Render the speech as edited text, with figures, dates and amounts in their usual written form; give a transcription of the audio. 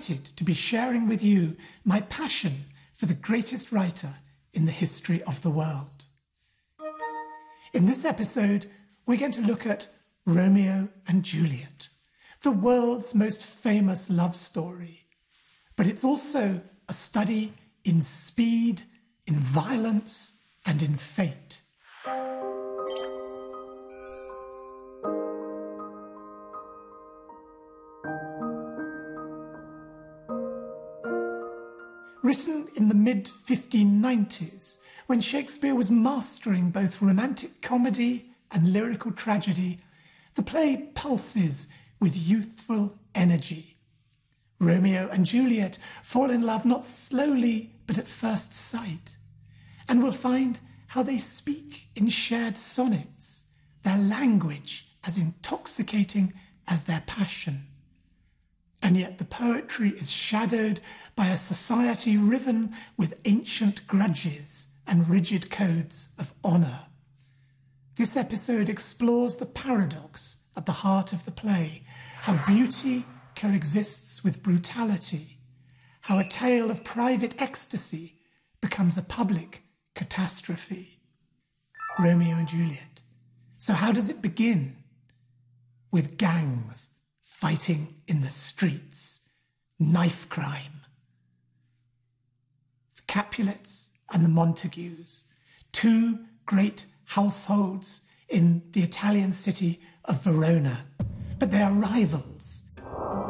delighted to be sharing with you my passion for the greatest writer in the history of the world. In this episode, we're going to look at Romeo and Juliet, the world's most famous love story. But it's also a study in speed, in violence, and in fate. Written in the mid-1590s, when Shakespeare was mastering both romantic comedy and lyrical tragedy, the play pulses with youthful energy. Romeo and Juliet fall in love not slowly, but at first sight, and we'll find how they speak in shared sonnets, their language as intoxicating as their passion. And yet the poetry is shadowed by a society riven with ancient grudges and rigid codes of honour. This episode explores the paradox at the heart of the play, how beauty coexists with brutality, how a tale of private ecstasy becomes a public catastrophe. Romeo and Juliet. So how does it begin? With gangs fighting in the streets, knife crime. The Capulets and the Montagues, two great households in the Italian city of Verona, but they are rivals.